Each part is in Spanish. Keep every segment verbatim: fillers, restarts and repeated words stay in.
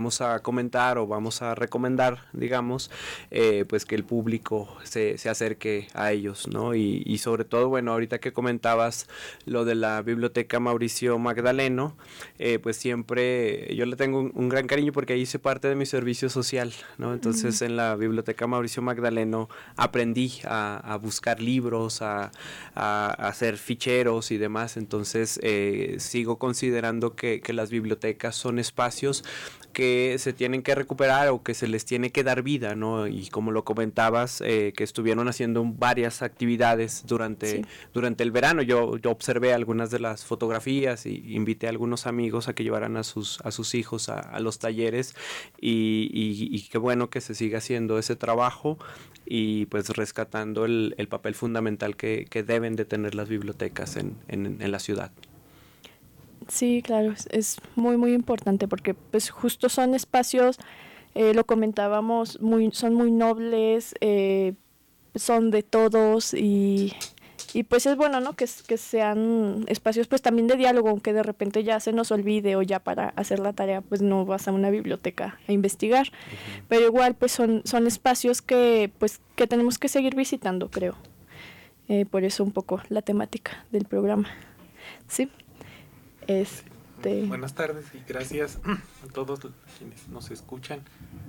vamos a comentar o vamos a recomendar, digamos, eh, pues que el público se, se acerque a ellos, ¿no? Y, y sobre todo, bueno, ahorita que comentabas lo de la Biblioteca Mauricio Magdaleno, eh, pues siempre yo le tengo un, un gran cariño porque ahí hice parte de mi servicio social, ¿no? Entonces, uh-huh. en la Biblioteca Mauricio Magdaleno aprendí a, a buscar libros, a, a, a hacer ficheros y demás. Entonces, eh, sigo considerando que, que las bibliotecas son espacios que se tienen que recuperar o que se les tiene que dar vida, ¿no? Y como lo comentabas, eh, que estuvieron haciendo varias actividades durante, sí. durante el verano. Yo, yo observé algunas de las fotografías y invité a algunos amigos a que llevaran a sus, a sus hijos a, a los talleres y, y, y qué bueno que se siga haciendo ese trabajo y pues rescatando el, el papel fundamental que, que deben de tener las bibliotecas en, en, en la ciudad. Sí, claro, es, es muy muy importante porque pues justo son espacios, eh, lo comentábamos, muy son muy nobles, eh, son de todos y, y pues es bueno, ¿no? Que, que sean espacios pues también de diálogo, aunque de repente ya se nos olvide o ya para hacer la tarea pues no vas a una biblioteca a investigar, uh-huh. pero igual pues son, son espacios que pues que tenemos que seguir visitando, creo. Eh, por eso un poco la temática del programa. Sí. Este... Buenas tardes y gracias a todos quienes nos escuchan.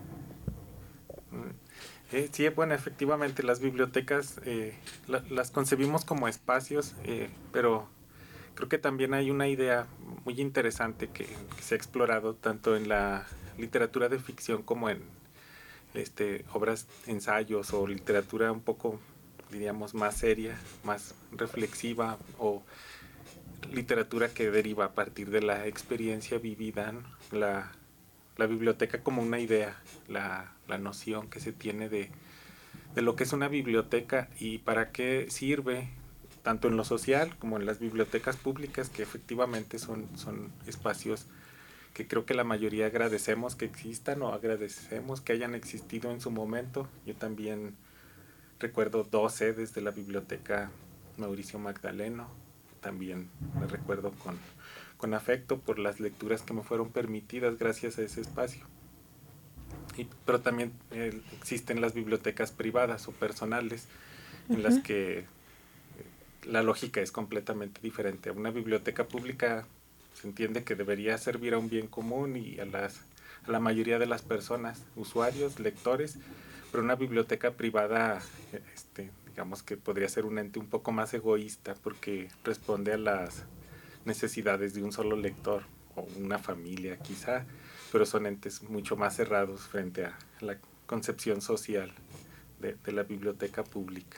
Eh, sí, bueno, efectivamente las bibliotecas eh, la, las concebimos como espacios, eh, pero creo que también hay una idea muy interesante que, que se ha explorado tanto en la literatura de ficción como en este, obras, ensayos o literatura un poco, diríamos, más seria, más reflexiva o literatura que deriva a partir de la experiencia vivida, ¿no? la, la biblioteca como una idea, la, la noción que se tiene de, de lo que es una biblioteca y para qué sirve, tanto en lo social como en las bibliotecas públicas, que efectivamente son, son espacios que creo que la mayoría agradecemos que existan o agradecemos que hayan existido en su momento. Yo también recuerdo dos sedes de la biblioteca Mauricio Magdaleno. También me recuerdo con, con afecto por las lecturas que me fueron permitidas gracias a ese espacio. Y, pero también eh, existen las bibliotecas privadas o personales, uh-huh. en las que eh, la lógica es completamente diferente. Una biblioteca pública se entiende que debería servir a un bien común y a, las, a la mayoría de las personas, usuarios, lectores, pero una biblioteca privada... este digamos que podría ser un ente un poco más egoísta porque responde a las necesidades de un solo lector o una familia quizá, pero son entes mucho más cerrados frente a la concepción social de, de la biblioteca pública.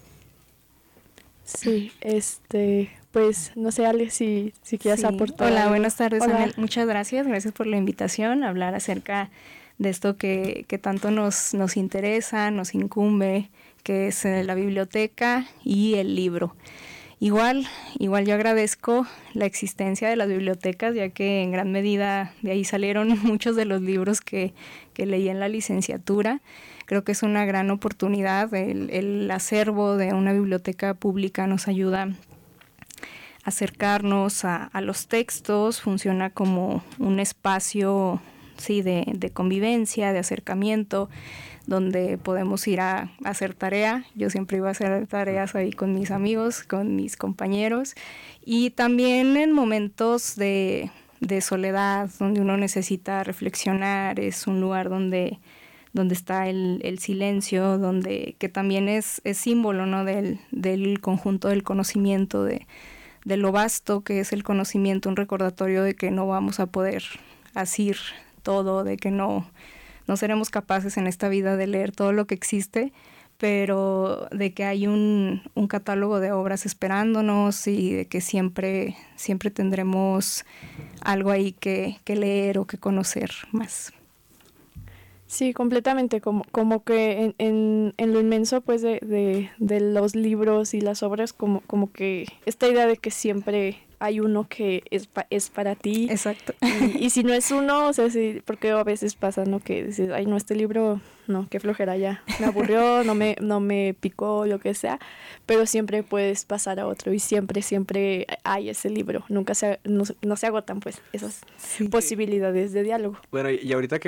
Sí, este, pues no sé, Ale, si, si quieres sí. aportar. Hola, algo. buenas tardes, Hola. Anel. Muchas gracias, gracias por la invitación a hablar acerca de esto que, que tanto nos, nos interesa, nos incumbe, que es la biblioteca y el libro. Igual, igual yo agradezco la existencia de las bibliotecas, ya que en gran medida de ahí salieron muchos de los libros que, que leí en la licenciatura. Creo que es una gran oportunidad, el, el acervo de una biblioteca pública nos ayuda a acercarnos a, a los textos, funciona como un espacio sí, de, de convivencia, de acercamiento, donde podemos ir a, a hacer tarea. Yo siempre iba a hacer tareas ahí con mis amigos, con mis compañeros, y también en momentos de, de soledad, donde uno necesita reflexionar, es un lugar donde, donde está el, el silencio, donde que también es, es símbolo, ¿no? del, del conjunto del conocimiento, de, de lo vasto que es el conocimiento, un recordatorio de que no vamos a poder asir todo, de que no, no seremos capaces en esta vida de leer todo lo que existe, pero de que hay un, un catálogo de obras esperándonos y de que siempre, siempre tendremos algo ahí que, que leer o que conocer más. Sí, completamente, como, como que en, en, en lo inmenso pues de, de, de los libros y las obras, como, como que esta idea de que siempre hay uno que es, pa- es para ti. Exacto. Y, y si no es uno, o sea, sí, porque a veces pasa, ¿no? Que dices, ay, no, este libro, no, qué flojera ya. Me aburrió, no me, no me picó, lo que sea. Pero siempre puedes pasar a otro y siempre, siempre hay ese libro. Nunca se, no, no se agotan, pues, esas Sí. posibilidades de diálogo. Bueno, y ahorita que